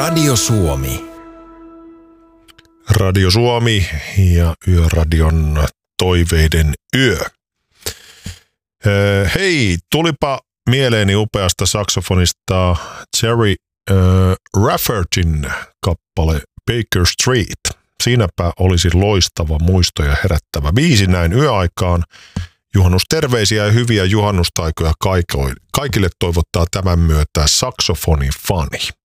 Radio Suomi. Radio Suomi ja Yöradion toiveiden yö. Hei, tulipa mieleeni upeasta saksofonista Jerry Raffertin kappale Baker Street. Siinäpä olisi loistava muistoja herättävä biisi näin yöaikaan. Juhannusterveisiä ja hyviä juhannustaikoja kaikille toivottaa tämän myötä saksofonifani.